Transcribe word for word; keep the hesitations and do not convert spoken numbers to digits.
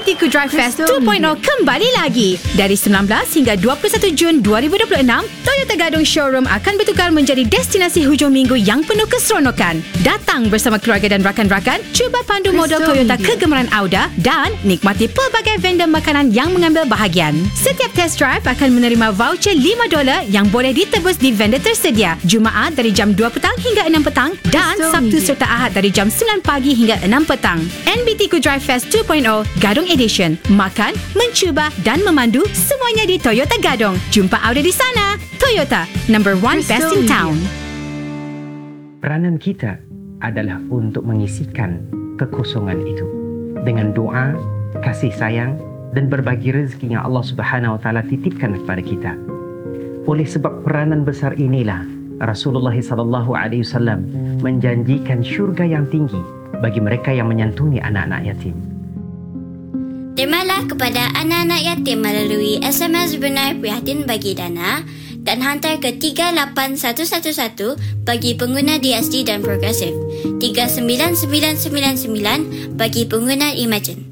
T Kudrai Fest dua titik kosong kembali lagi. Dari sembilan belas hingga dua puluh satu Jun dua ribu dua puluh enam, Toyota Gadong Showroom akan bertukar menjadi destinasi hujung minggu yang penuh keseronokan. Datang bersama keluarga dan rakan-rakan, cuba pandu model Toyota kegemaran Auda dan nikmati pelbagai vendor makanan yang mengambil bahagian. Setiap test drive akan menerima voucher lima dolar yang boleh ditebus di vendor tersedia. Jumaat dari jam dua petang hingga enam petang dan Sabtu serta Ahad dari jam sembilan pagi hingga enam petang. N B T Kudrai Fest dua titik kosong Gadong Edition. Makan, mencuba dan memandu semuanya di Toyota Gadong. Jumpa Auda di sana. Toyota, number one best in town. Peranan kita adalah untuk mengisikan kekosongan itu dengan doa, kasih sayang dan berbagi rezeki yang Allah Subhanahu Wa Taala titipkan kepada kita. Oleh sebab peranan besar inilah Rasulullah sallallahu alaihi wasallam menjanjikan syurga yang tinggi bagi mereka yang menyantuni anak-anak yatim. Terimalah kepada anak-anak yatim melalui S M S Benar Prihatin Bagi Dana dan hantar ke tiga lapan satu satu satu bagi pengguna D S D dan Progresif, tiga sembilan sembilan sembilan sembilan bagi pengguna Imagine.